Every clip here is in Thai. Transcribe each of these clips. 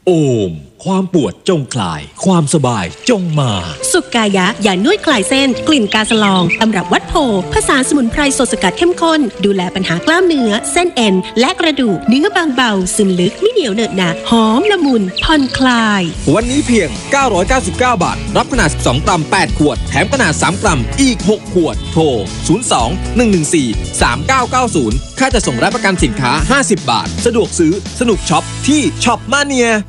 โอมความปวดจงคลายความสบายจงมาสุกายะยานวดคลายเส้นกลิ่นกาสลองตำรับวัดโพผสานสมุนไพรสดสกัดเข้มข้นดูแลปัญหากล้ามเนื้อเส้นเอ็นและกระดูกเนื้อบางเบาซึมลึกไม่เหนียวเหนอะหนะหอมละมุนผ่อนคลายวันนี้เพียง999 บาทรับขนาด12กรัม8ขวดแถมขนาด3กรัมอีก6ขวดโทร02-114-3990ค่าจะส่งและประกันสินค้า50 บาทสะดวกซื้อสนุกช็อปที่ช็อปมาเนีย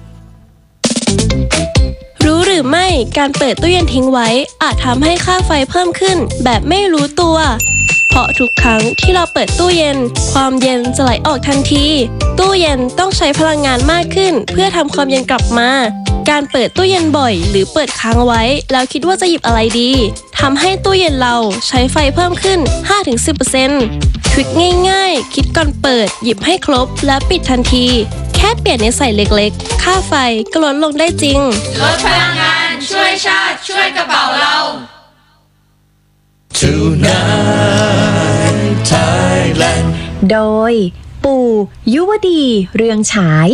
รู้หรือไม่การเปิดตู้เย็นทิ้งไว้อาจทำให้ค่าไฟเพิ่มขึ้นแบบไม่รู้ตัวเพราะทุกครั้งที่เราเปิดตู้เย็นความเย็นจะไหลออกทันทีตู้เย็นต้องใช้พลังงานมากขึ้นเพื่อทำความเย็นกลับมาการเปิดตู้เย็นบ่อยหรือเปิดค้างไว้แล้วคิดว่าจะหยิบอะไรดีทำให้ตู้เย็นเราใช้ไฟเพิ่มขึ้น 5-10% ทริคง่ายๆคิดก่อนเปิดหยิบให้ครบและปิดทันทีแค่เปลี่ยนนิสัยเล็กๆค่าไฟก็ลดลงได้จริงลดพลังงานช่วยชาติช่วยกระเป๋าเรา Tonight Thailand โดยปู่ยุวดีเรืองฉาย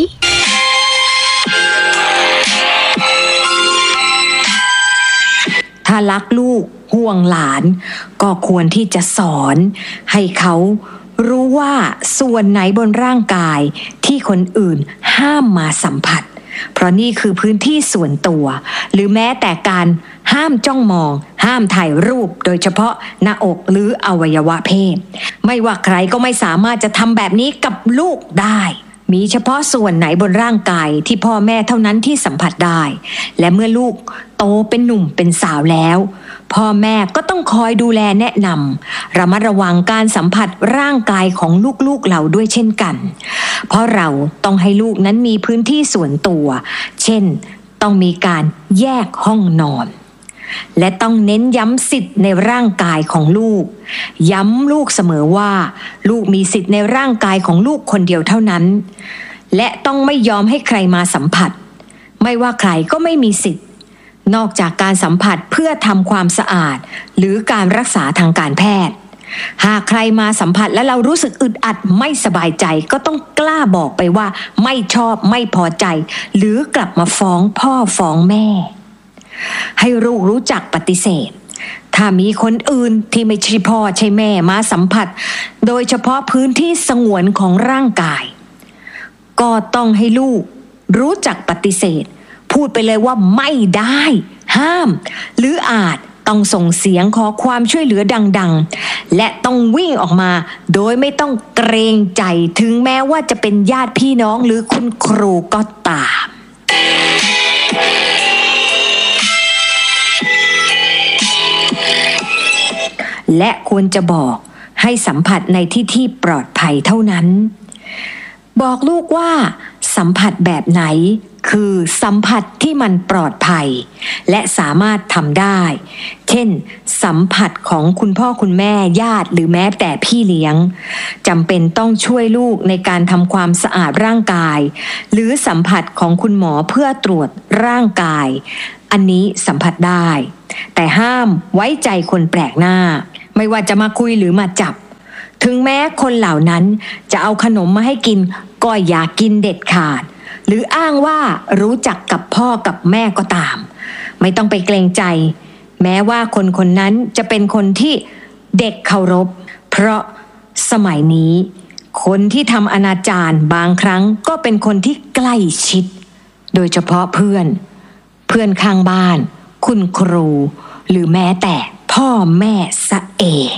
ถ้ารักลูกห่วงหลานก็ควรที่จะสอนให้เขารู้ว่าส่วนไหนบนร่างกายที่คนอื่นห้ามมาสัมผัสเพราะนี่คือพื้นที่ส่วนตัวหรือแม้แต่การห้ามจ้องมองห้ามถ่ายรูปโดยเฉพาะหน้าอกหรืออวัยวะเพศไม่ว่าใครก็ไม่สามารถจะทำแบบนี้กับลูกได้มีเฉพาะส่วนไหนบนร่างกายที่พ่อแม่เท่านั้นที่สัมผัสได้และเมื่อลูกโตเป็นหนุ่มเป็นสาวแล้วพ่อแม่ก็ต้องคอยดูแลแนะนำระมัดระวังการสัมผัสร่างกายของลูกๆเราด้วยเช่นกันเพราะเราต้องให้ลูกนั้นมีพื้นที่ส่วนตัวเช่นต้องมีการแยกห้องนอนและต้องเน้นย้ำสิทธิ์ในร่างกายของลูกย้ำลูกเสมอว่าลูกมีสิทธิ์ในร่างกายของลูกคนเดียวเท่านั้นและต้องไม่ยอมให้ใครมาสัมผัสไม่ว่าใครก็ไม่มีสิทธิ์นอกจากการสัมผัสเพื่อทำความสะอาดหรือการรักษาทางการแพทย์หากใครมาสัมผัสและเรารู้สึกอึดอัดไม่สบายใจก็ต้องกล้าบอกไปว่าไม่ชอบไม่พอใจหรือกลับมาฟ้องพ่อฟ้องแม่ให้ลูกรู้จักปฏิเสธถ้ามีคนอื่นที่ไม่ใช่พ่อใช่แม่มาสัมผัสโดยเฉพาะพื้นที่สงวนของร่างกายก็ต้องให้ลูกรู้จักปฏิเสธพูดไปเลยว่าไม่ได้ห้ามหรืออาจต้องส่งเสียงขอความช่วยเหลือดังๆและต้องวิ่งออกมาโดยไม่ต้องเกรงใจถึงแม้ว่าจะเป็นญาติพี่น้องหรือคุณครูก็ตามและควรจะบอกให้สัมผัสในที่ปลอดภัยเท่านั้นบอกลูกว่าสัมผัสแบบไหนคือสัมผัสที่มันปลอดภัยและสามารถทำได้เช่นสัมผัสของคุณพ่อคุณแม่ญาติหรือแม้แต่พี่เลี้ยงจำเป็นต้องช่วยลูกในการทำความสะอาดร่างกายหรือสัมผัสของคุณหมอเพื่อตรวจร่างกายอันนี้สัมผัสได้แต่ห้ามไว้ใจคนแปลกหน้าไม่ว่าจะมาคุยหรือมาจับถึงแม้คนเหล่านั้นจะเอาขนมมาให้กินก็อย่ากินเด็ดขาดหรืออ้างว่ารู้จักกับพ่อกับแม่ก็ตามไม่ต้องไปเกรงใจแม้ว่าคนคนนั้นจะเป็นคนที่เด็กเคารพเพราะสมัยนี้คนที่ทำอนาจารบางครั้งก็เป็นคนที่ใกล้ชิดโดยเฉพาะเพื่อนข้างบ้านคุณครูหรือแม้แต่พ่อแม่ซะเอง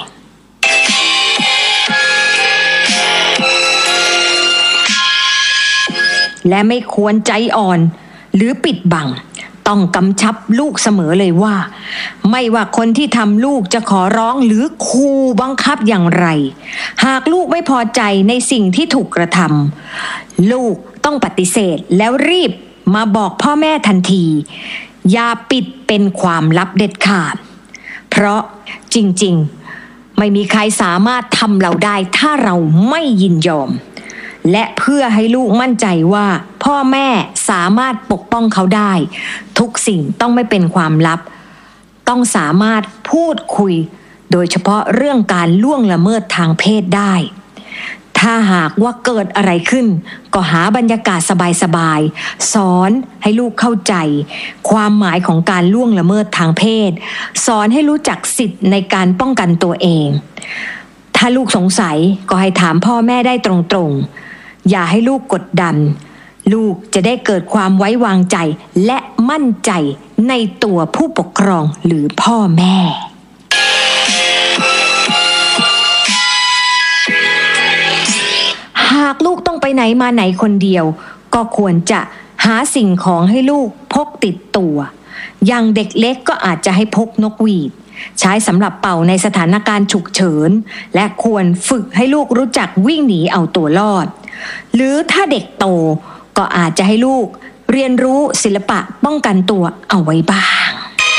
และไม่ควรใจอ่อนหรือปิดบังต้องกำชับลูกเสมอเลยว่าไม่ว่าคนที่ทำลูกจะขอร้องหรือขู่บังคับอย่างไรหากลูกไม่พอใจในสิ่งที่ถูกกระทำลูกต้องปฏิเสธแล้วรีบมาบอกพ่อแม่ทันทีอย่าปิดเป็นความลับเด็ดขาดเพราะจริงๆไม่มีใครสามารถทำเราได้ถ้าเราไม่ยินยอมและเพื่อให้ลูกมั่นใจว่าพ่อแม่สามารถปกป้องเขาได้ทุกสิ่งต้องไม่เป็นความลับต้องสามารถพูดคุยโดยเฉพาะเรื่องการล่วงละเมิดทางเพศได้ถ้าหากว่าเกิดอะไรขึ้นก็หาบรรยากาศสบายๆสอนให้ลูกเข้าใจความหมายของการล่วงละเมิดทางเพศสอนให้รู้จักสิทธิ์ในการป้องกันตัวเองถ้าลูกสงสัยก็ให้ถามพ่อแม่ได้ตรงๆอย่าให้ลูกกดดันลูกจะได้เกิดความไว้วางใจและมั่นใจในตัวผู้ปกครองหรือพ่อแม่หากลูกต้องไปไหนมาไหนคนเดียวก็ควรจะหาสิ่งของให้ลูกพกติดตัวอย่างเด็กเล็กก็อาจจะให้พกนกหวีดใช้สำหรับเป่าในสถานการณ์ฉุกเฉินและควรฝึกให้ลูกรู้จักวิ่งหนีเอาตัวรอดหรือถ้าเด็กโตก็อาจจะให้ลูกเรียนรู้ศิลปะป้องกันตัวเอาไว้บ้าง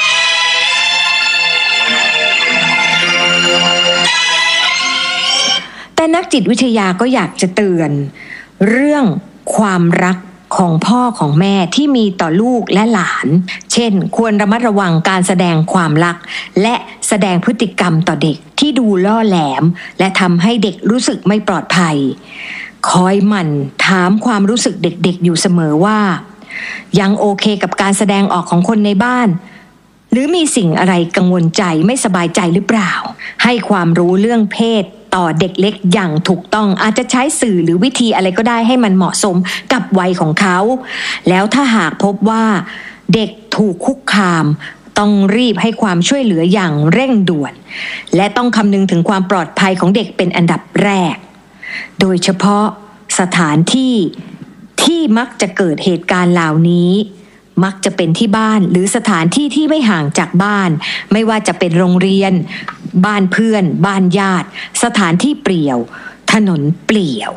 แต่นักจิตวิทยาก็อยากจะเตือนเรื่องความรักของพ่อของแม่ที่มีต่อลูกและหลานเช่นควรระมัดระวังการแสดงความรักและแสดงพฤติกรรมต่อเด็กที่ดูล่อแหลมและทำให้เด็กรู้สึกไม่ปลอดภัยคอยหมั่นถามความรู้สึกเด็กๆอยู่เสมอว่ายังโอเคกับการแสดงออกของคนในบ้านหรือมีสิ่งอะไรกังวลใจไม่สบายใจหรือเปล่าให้ความรู้เรื่องเพศต่อเด็กเล็กอย่างถูกต้องอาจจะใช้สื่อหรือวิธีอะไรก็ได้ให้มันเหมาะสมกับวัยของเขาแล้วถ้าหากพบว่าเด็กถูกคุกคามต้องรีบให้ความช่วยเหลืออย่างเร่งด่วนและต้องคำนึงถึงความปลอดภัยของเด็กเป็นอันดับแรกโดยเฉพาะสถานที่ที่มักจะเกิดเหตุการณ์เหล่านี้มักจะเป็นที่บ้านหรือสถานที่ที่ไม่ห่างจากบ้านไม่ว่าจะเป็นโรงเรียนบ้านเพื่อนบ้านญาติสถานที่เปลี่ยวถนนเปลี่ยว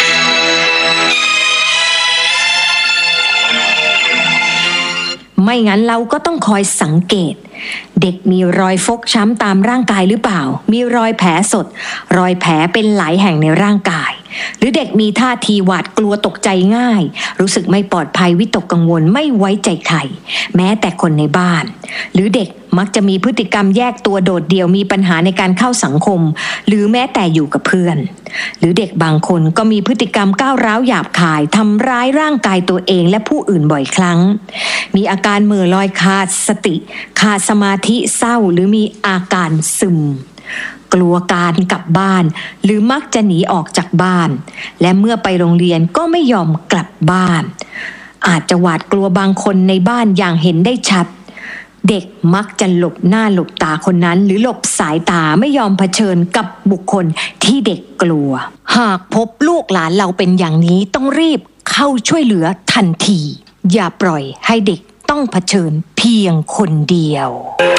ไม่งั้นเราก็ต้องคอยสังเกตเด็กมีรอยฟกช้ำตามร่างกายหรือเปล่ามีรอยแผลสดรอยแผลเป็นหลายแห่งในร่างกายหรือเด็กมีท่าทีหวาดกลัวตกใจง่ายรู้สึกไม่ปลอดภัยวิตกกังวลไม่ไว้ใจใครแม้แต่คนในบ้านหรือเด็กมักจะมีพฤติกรรมแยกตัวโดดเดี่ยวมีปัญหาในการเข้าสังคมหรือแม้แต่อยู่กับเพื่อนหรือเด็กบางคนก็มีพฤติกรรมก้าวร้าวหยาบคายทำร้ายร่างกายตัวเองและผู้อื่นบ่อยครั้งมีอาการเหม่อลอยขาดสติขาดสมาธิเศร้าหรือมีอาการซึมกลัวการกลับบ้านหรือมักจะหนีออกจากบ้านและเมื่อไปโรงเรียนก็ไม่ยอมกลับบ้านอาจจะหวาดกลัวบางคนในบ้านอย่างเห็นได้ชัดเด็กมักจะหลบหน้าหลบตาคนนั้นหรือหลบสายตาไม่ยอมเผชิญกับบุคคลที่เด็กกลัวหากพบลูกหลานเราเป็นอย่างนี้ต้องรีบเข้าช่วยเหลือทันทีอย่าปล่อยให้เด็กต้องเผชิญเพียงคนเดียว